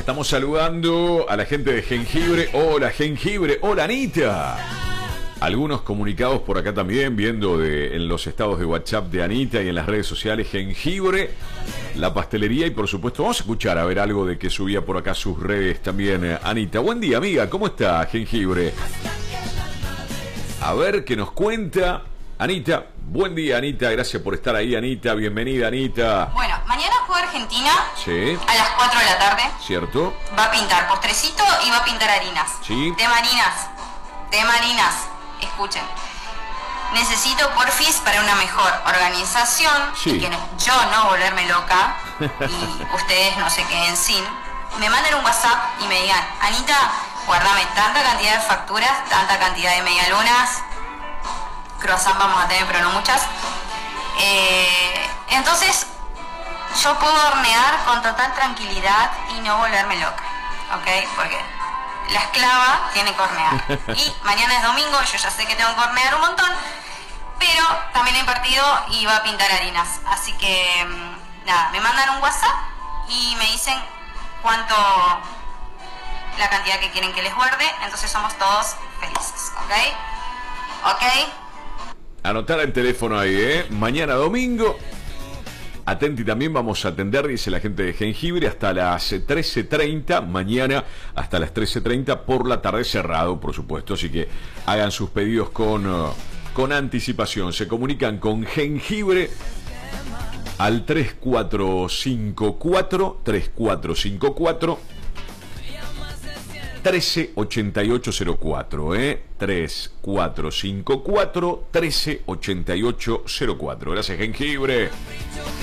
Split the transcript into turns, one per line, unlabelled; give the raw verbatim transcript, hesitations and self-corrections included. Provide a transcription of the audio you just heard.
Estamos saludando a la gente de Jengibre. Hola, Jengibre. Hola, Anita. Algunos comunicados por acá también, viendo de, en los estados de WhatsApp de Anita y en las redes sociales. Jengibre, la pastelería y por supuesto vamos a escuchar a ver algo de que subía por acá sus redes también Anita. Buen día, amiga. ¿Cómo está, Jengibre? A ver qué nos cuenta Anita. Buen día, Anita. Gracias por estar ahí, Anita. Bienvenida, Anita.
Bueno, mañana juega Argentina.
Sí.
A las cuatro de la tarde.
¿Cierto?
Va a pintar postrecito y va a pintar harinas.
Sí.
De marinas. De marinas. Escuchen. Necesito porfis para una mejor organización.
Sí.
Y que no- yo no volverme loca. Y ustedes no se queden sin. Me manden un WhatsApp y me digan, Anita, guardame tanta cantidad de facturas, tanta cantidad de medialunas. Croissant vamos a tener, pero no muchas. Eh, entonces, yo puedo hornear con total tranquilidad y no volverme loca, ¿ok? Porque la esclava tiene que hornear. Y mañana es domingo, yo ya sé que tengo que hornear un montón, pero también hay partido y va a pintar harinas. Así que, mm, nada, me mandan un WhatsApp y me dicen cuánto, la cantidad que quieren que les guarde, entonces somos todos felices, ¿ok? ¿Ok?
Anotar el teléfono ahí, ¿eh? Mañana domingo. Atenti también, vamos a atender, dice la gente de Jengibre, hasta las trece treinta. Mañana hasta las trece treinta, por la tarde cerrado, por supuesto. Así que hagan sus pedidos con, uh, con anticipación. Se comunican con Jengibre al tres cuatro cinco cuatro tres cuatro cinco cuatro trece ochenta y ocho cero cuatro, ¿eh? tres cuatro cinco cuatro trece ochenta y ocho cero cuatro. Gracias, Jengibre.